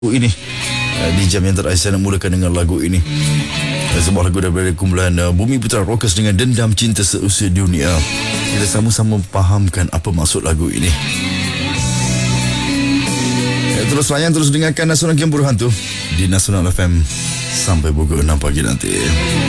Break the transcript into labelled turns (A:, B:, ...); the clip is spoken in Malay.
A: ini di jam yang terakhir saya nak mulakan dengan lagu ini. Sebuah lagu daripada kumpulan Bumi Putra Rockers dengan Dendam Cinta Seusia Dunia. Kita sama-sama fahamkan apa maksud lagu ini. Terus layan, terus dengarkan Nasional Game Buruh Hantu di Nasional FM sampai pukul 6 pagi nanti.